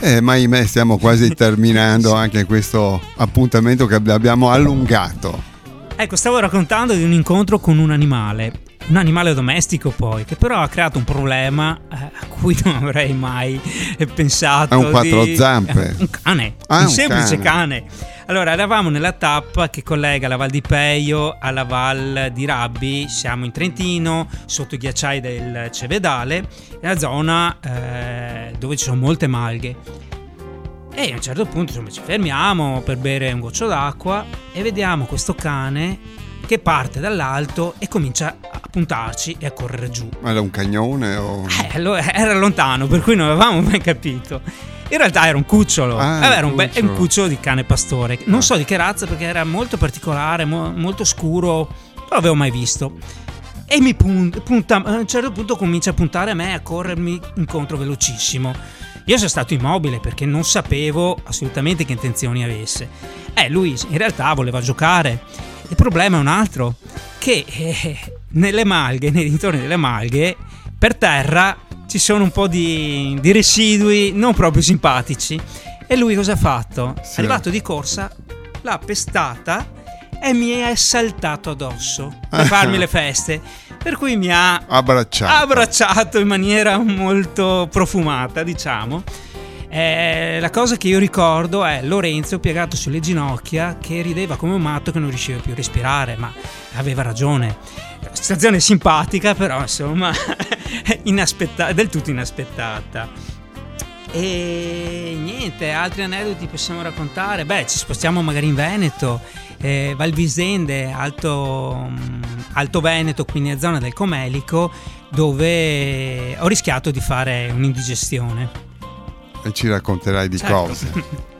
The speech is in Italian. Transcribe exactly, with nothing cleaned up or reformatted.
Eh, ma ahimè, stiamo quasi terminando anche questo appuntamento che abbiamo allungato. Ecco, stavo raccontando di un incontro con un animale, un animale domestico poi, che però ha creato un problema eh, a cui non avrei mai pensato. È un quattro di... zampe. Un cane, ah, un, un semplice cane. cane. Allora, eravamo nella tappa che collega la Val di Peio alla Val di Rabbi, siamo in Trentino, sotto i ghiacciai del Cevedale, nella zona eh, dove ci sono molte malghe. E a un certo punto insomma, ci fermiamo per bere un goccio d'acqua e vediamo questo cane che parte dall'alto e comincia a puntarci e a correre giù. Ma era un cagnone o... Eh, era lontano, per cui non avevamo mai capito. In realtà era un cucciolo, ah, era un, be- cucciolo. un cucciolo di cane pastore. Non ah. so di che razza perché era molto particolare, mo- molto scuro, non l'avevo mai visto. E mi punta, punta, a un certo punto comincia a puntare a me e a corrermi incontro velocissimo. Io sono stato immobile perché non sapevo assolutamente che intenzioni avesse. Eh, lui in realtà voleva giocare. Il problema è un altro, che eh, nelle malghe, nei dintorni delle malghe, per terra ci sono un po' di, di residui non proprio simpatici. E lui cosa ha fatto? Sì. È arrivato di corsa, l'ha pestata e mi è saltato addosso per farmi le feste. Per cui mi ha abbracciato. abbracciato in maniera molto profumata, diciamo. Eh, la cosa che io ricordo è Lorenzo piegato sulle ginocchia che rideva come un matto che non riusciva più a respirare, ma aveva ragione. Situazione simpatica, però insomma inaspetta- del tutto inaspettata. E niente, altri aneddoti possiamo raccontare. Beh, ci spostiamo magari in Veneto, eh, Val Visende, Alto, Alto Veneto, quindi a zona del Comelico, dove ho rischiato di fare un'indigestione. E ci racconterai di certo. cose.